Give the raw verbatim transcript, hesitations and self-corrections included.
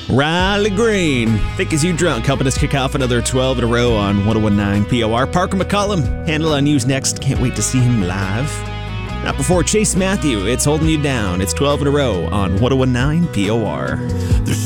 Riley Green, Thick As You Drunk, helping us kick off another twelve in a row on one oh one point nine P O R. Parker McCollum, Handle on News next. Can't wait to see him live. Not before Chase Matthew, It's Holding You Down. It's twelve in a row on one oh one point nine P O R.